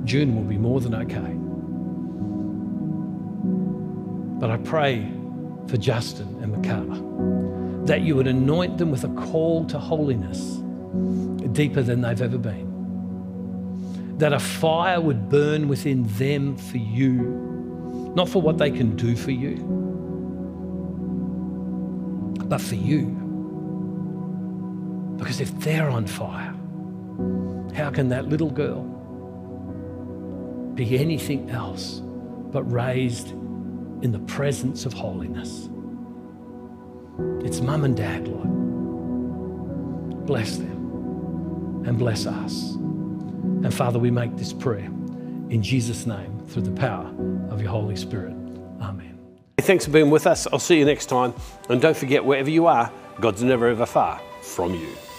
June will be more than okay. But I pray for Justin and Makala that you would anoint them with a call to holiness deeper than they've ever been. That a fire would burn within them for you, not for what they can do for you, but for you. Because if they're on fire, how can that little girl be anything else but raised in the presence of holiness? It's mum and dad, Lord. Bless them and bless us. And Father, we make this prayer in Jesus' name through the power of your Holy Spirit. Amen. Thanks for being with us. I'll see you next time. And don't forget, wherever you are, God's never ever far from you.